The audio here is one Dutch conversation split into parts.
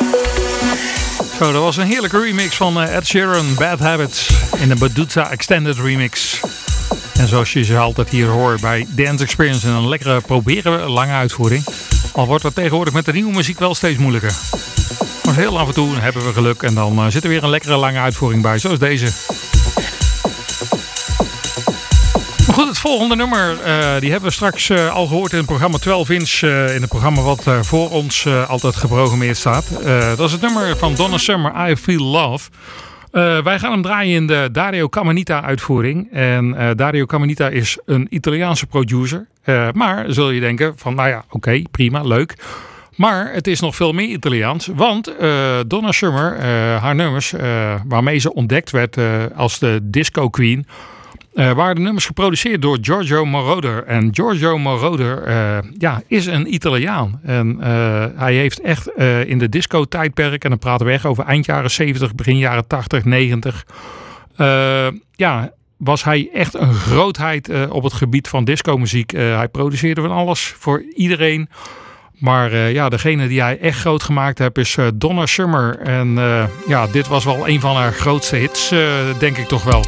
Zo, dat was een heerlijke remix van Ed Sheeran, Bad Habits, in de Baduta Extended Remix. En zoals je ze altijd hier hoort bij Dance Experience, een lekkere proberen lange uitvoering. Al wordt dat tegenwoordig met de nieuwe muziek wel steeds moeilijker. Maar heel af en toe hebben we geluk en dan zit er weer een lekkere lange uitvoering bij, zoals deze. Maar goed, het volgende nummer, die hebben we straks al gehoord in het programma 12 Inch. In het programma wat voor ons altijd geprogrammeerd staat. Dat is het nummer van Donna Summer, I Feel Love. Wij gaan hem draaien in de Dario Camanita uitvoering. En Dario Camanita is een Italiaanse producer. Maar zul je denken van, nou ja, oké, prima, leuk. Maar het is nog veel meer Italiaans. Want Donna Summer, haar nummers, waarmee ze ontdekt werd als de disco queen, waren de nummers geproduceerd door Giorgio Moroder. En Giorgio Moroder is een Italiaan. En hij heeft echt in de disco-tijdperk, en dan praten we echt over eind jaren 70, begin jaren 80, 90... was hij echt een grootheid op het gebied van discomuziek. Hij produceerde van alles voor iedereen. Maar degene die hij echt groot gemaakt heeft is Donna Summer. En dit was wel een van haar grootste hits, denk ik toch wel.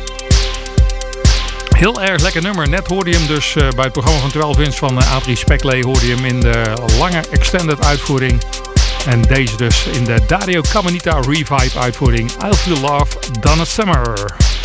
Heel erg lekker nummer. Net hoorde je hem dus bij het programma van 12 Inch van Adrie Spekley. Hoorde je hem in de lange extended uitvoering. En deze dus in de Dario Camanita Revive uitvoering. I Feel Love, Donna Summer.